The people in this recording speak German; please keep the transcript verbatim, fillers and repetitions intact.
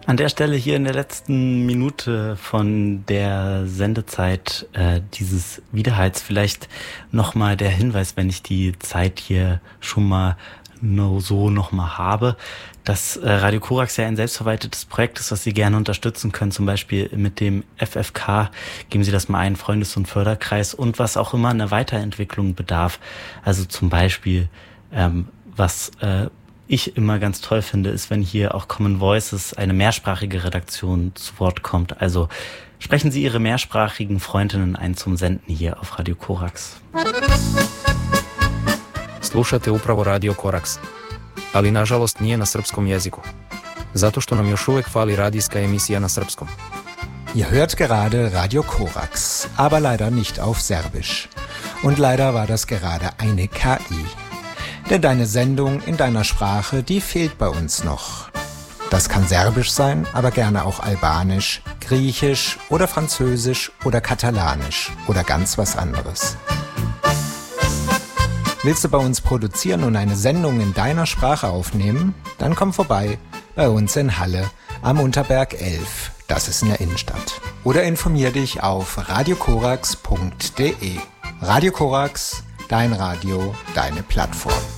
An der Stelle hier in der letzten Minute von der Sendezeit äh, dieses Widerhalls vielleicht nochmal der Hinweis, wenn ich die Zeit hier schon mal no, so nochmal habe, dass äh, Radio Korax ja ein selbstverwaltetes Projekt ist, was Sie gerne unterstützen können, zum Beispiel mit dem F F K, geben Sie das mal ein, Freundes- und Förderkreis, und was auch immer eine Weiterentwicklung bedarf. Also zum Beispiel, ähm, was äh, ich immer ganz toll finde, ist, wenn hier auch Common Voices, eine mehrsprachige Redaktion, zu Wort kommt. Also sprechen Sie Ihre mehrsprachigen Freundinnen ein zum Senden hier auf Radio Korax. Slušate upravo Radio Koraks, ali nažalost nije na srpskom jeziku, zato što nam još uvek fali radijska emisija na srpskom. Ihr hört gerade Radio Korax, aber leider nicht auf Serbisch. Und leider war das gerade eine K I. Denn deine Sendung in deiner Sprache, die fehlt bei uns noch. Das kann Serbisch sein, aber gerne auch Albanisch, Griechisch oder Französisch oder Katalanisch oder ganz was anderes. Willst du bei uns produzieren und eine Sendung in deiner Sprache aufnehmen? Dann komm vorbei bei uns in Halle am Unterberg elf. Das ist in der Innenstadt. Oder informier dich auf radiokorax punkt de. Radio Korax, dein Radio, deine Plattform.